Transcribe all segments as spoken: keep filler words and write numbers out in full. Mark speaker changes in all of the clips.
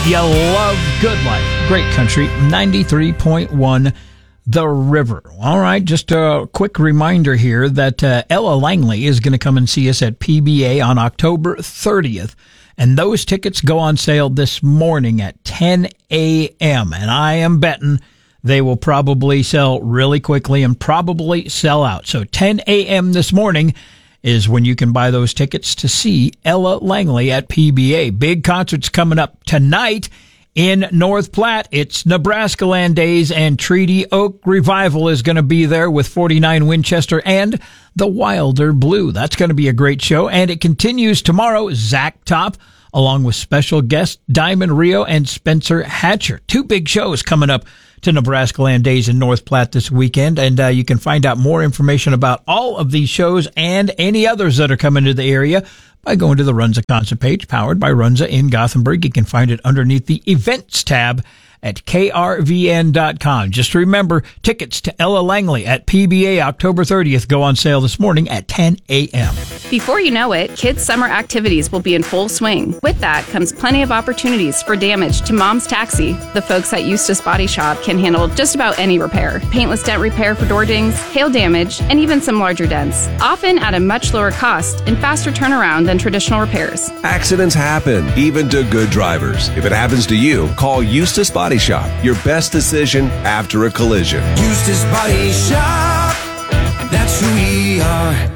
Speaker 1: You love good life. Great country. ninety-three point one The River. All right, just a quick reminder here that uh, Ella Langley is going to come and see us at P B A on October thirtieth. And those tickets go on sale this morning at ten a.m. And I am betting they will probably sell really quickly and probably sell out. So ten a.m. this morning is when you can buy those tickets to see Ella Langley at P B A. Big concerts coming up tonight in North Platte. It's Nebraska Land Days, and Treaty Oak Revival is going to be there with forty-nine Winchester and the Wilder Blue. That's going to be a great show, and it continues tomorrow. Zach Top, along with special guests Diamond Rio and Spencer Hatcher. Two big shows coming up to Nebraska Land Days in North Platte this weekend, and uh, you can find out more information about all of these shows and any others that are coming to the area by going to the Runza concert page, powered by Runza in Gothenburg. You can find it underneath the Events tab at K R V N dot com. Just remember, tickets to Ella Langley at P B A October thirtieth go on sale this morning at ten a.m.
Speaker 2: Before you know it, kids' summer activities will be in full swing. With that comes plenty of opportunities for damage to Mom's Taxi. The folks at Eustace Body Shop can handle just about any repair. Paintless dent repair for door dings, hail damage, and even some larger dents. Often at a much lower cost and faster turnaround than traditional repairs.
Speaker 3: Accidents happen, even to good drivers. If it happens to you, call Eustace Body Shop. Your best decision after a collision.
Speaker 4: Eustace Body Shop. That's who we are.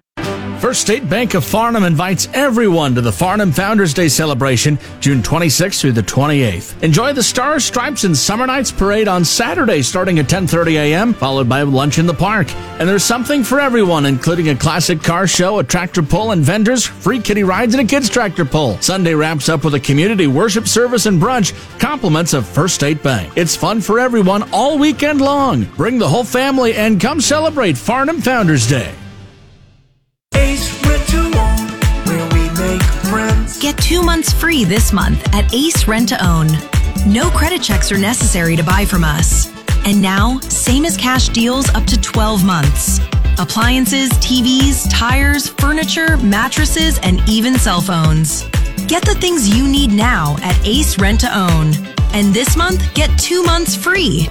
Speaker 5: First State Bank of Farnham invites everyone to the Farnham Founders Day celebration, June twenty-sixth through the twenty-eighth. Enjoy the Stars, Stripes, and Summer Nights Parade on Saturday starting at ten thirty a.m., followed by lunch in the park. And there's something for everyone, including a classic car show, a tractor pull, and vendors, free kiddie rides, and a kids' tractor pull. Sunday wraps up with a community worship service and brunch, compliments of First State Bank. It's fun for everyone all weekend long. Bring the whole family and come celebrate Farnham Founders Day.
Speaker 4: Ace Rent-A-Own, where we make friends.
Speaker 6: Get two months free this month at Ace Rent-A-Own. No credit checks are necessary to buy from us. And now, same as cash deals up to twelve months. Appliances, T Vs, tires, furniture, mattresses, and even cell phones. Get the things you need now at Ace Rent-A-Own. And this month, get two months free.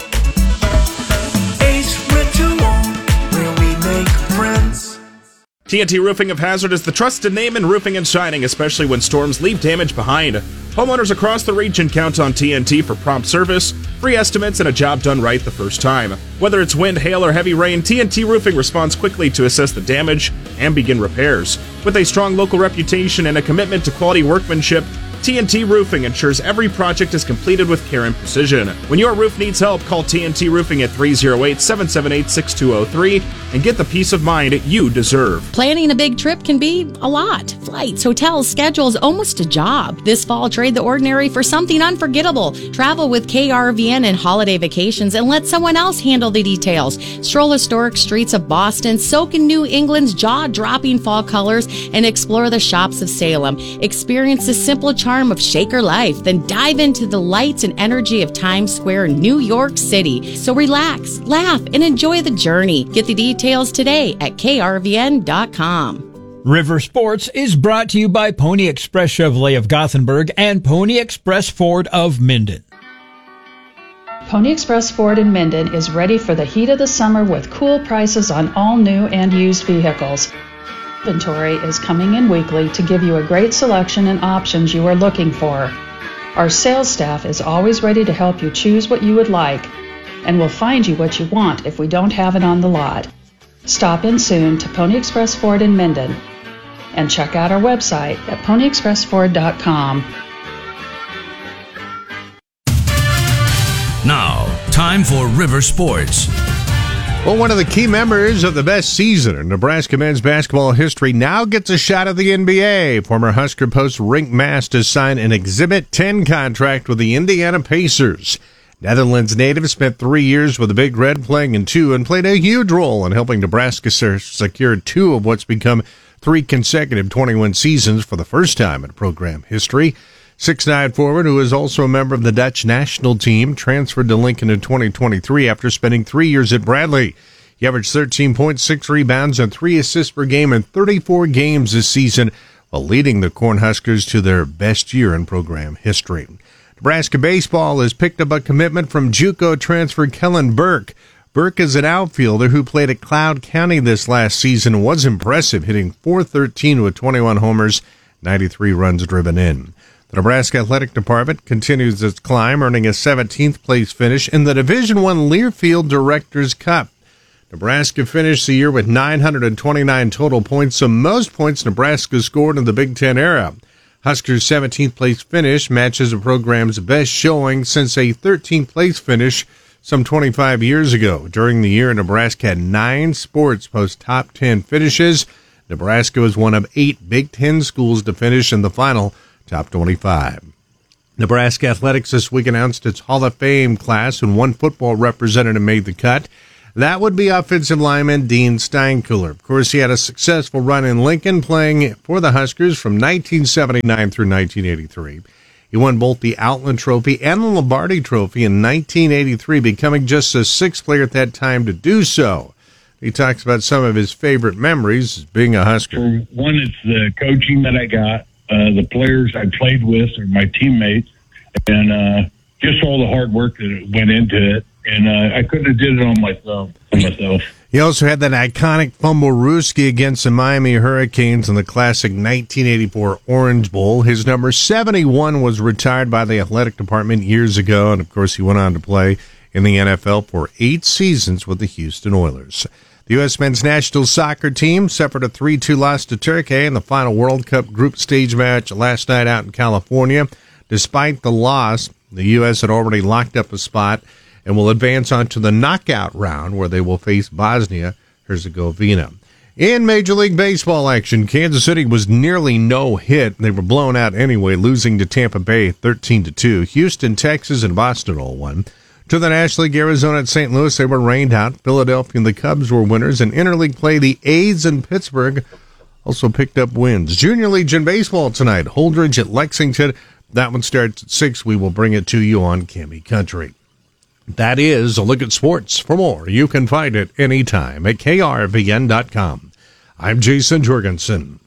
Speaker 4: Ace Rent-A-Own, where we make friends.
Speaker 7: T N T Roofing of Hazard is the trusted name in roofing and siding, especially when storms leave damage behind. Homeowners across the region count on T N T for prompt service, free estimates, and a job done right the first time. Whether it's wind, hail, or heavy rain, T N T Roofing responds quickly to assess the damage and begin repairs. With a strong local reputation and a commitment to quality workmanship, T N T Roofing ensures every project is completed with care and precision. When your roof needs help, call T N T Roofing at three oh eight, seven seven eight, six two oh three and get the peace of mind you deserve.
Speaker 8: Planning a big trip can be a lot. Flights, hotels, schedules, almost a job. This fall, trade the ordinary for something unforgettable. Travel with K R V N and Holiday Vacations and let someone else handle the details. Stroll historic streets of Boston, soak in New England's jaw-dropping fall colors, and explore the shops of Salem. Experience the simple charm of Shaker life, then dive into the lights and energy of Times Square, New York City. So relax, laugh, and enjoy the journey. Get the details today at K R V N dot com.
Speaker 1: River Sports is brought to you by Pony Express Chevrolet of Gothenburg and Pony Express Ford of Minden.
Speaker 9: Pony Express Ford in Minden is ready for the heat of the summer with cool prices on all new and used vehicles. Inventory is coming in weekly to give you a great selection and options you are looking for. Our sales staff is always ready to help you choose what you would like, and will find you what you want if we don't have it on the lot. Stop in soon to Pony Express Ford in Minden and check out our website at pony express ford dot com.
Speaker 10: Now, time for River Sports.
Speaker 11: Well, one of the key members of the best season in Nebraska men's basketball history now gets a shot at the N B A. Former Husker post Rienk Mast has signed an Exhibit ten contract with the Indiana Pacers. Netherlands native spent three years with the Big Red, playing in two, and played a huge role in helping Nebraska secure two of what's become three consecutive twenty-win seasons for the first time in program history. six nine forward, who is also a member of the Dutch national team, transferred to Lincoln in twenty twenty-three after spending three years at Bradley. He averaged thirteen point six rebounds and three assists per game in thirty-four games this season, while leading the Cornhuskers to their best year in program history. Nebraska baseball has picked up a commitment from JUCO transfer Kellen Burke. Burke is an outfielder who played at Cloud County this last season and was impressive, hitting four thirteen with twenty-one homers, ninety-three runs driven in. The Nebraska Athletic Department continues its climb, earning a seventeenth place finish in the Division I Learfield Directors Cup. Nebraska finished the year with nine hundred twenty-nine total points, the most points Nebraska scored in the Big Ten era. Huskers' seventeenth place finish matches the program's best showing since a thirteenth place finish some twenty-five years ago. During the year, Nebraska had nine sports post top ten finishes. Nebraska was one of eight Big Ten schools to finish in the final top twenty-five. Nebraska Athletics this week announced its Hall of Fame class, and one football representative made the cut. That would be offensive lineman Dean Steinkuhler. Of course, he had a successful run in Lincoln, playing for the Huskers from nineteen seventy-nine through nineteen eighty-three. He won both the Outland Trophy and the Lombardi Trophy in nineteen eighty-three, becoming just the sixth player at that time to do so. He talks about some of his favorite memories as being a Husker.
Speaker 12: For one, it's the coaching that I got, uh, the players I played with, or my teammates, and uh, just all the hard work that went into it. And uh, I couldn't have did it on myself. On myself.
Speaker 11: He also had that iconic Fumblerooski against the Miami Hurricanes in the classic nineteen eighty-four Orange Bowl. His number seventy-one was retired by the athletic department years ago, and of course he went on to play in the N F L for eight seasons with the Houston Oilers. The U S men's national soccer team suffered a three two loss to Turkey in the final World Cup group stage match last night out in California. Despite the loss, the U S had already locked up a spot and will advance on to the knockout round where they will face Bosnia-Herzegovina. In Major League Baseball action, Kansas City was nearly no hit. They were blown out anyway, losing to Tampa Bay thirteen to two. Houston, Texas, and Boston all won. To the National League, Arizona and Saint Louis, they were rained out. Philadelphia and the Cubs were winners. In interleague play, the A's and Pittsburgh also picked up wins. Junior League in baseball tonight, Holdridge at Lexington. That one starts at six. We will bring it to you on Cammy Country. That is a look at sports. For more, you can find it anytime at K R V N dot com. I'm Jason Jorgensen.